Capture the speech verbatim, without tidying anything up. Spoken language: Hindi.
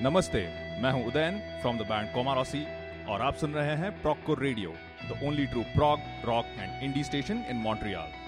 नमस्ते, मैं हूं उदयन फ्रॉम द बैंड कोमारोसी और आप सुन रहे हैं प्रॉकको radio, the only true Prague rock and indie station in Montreal.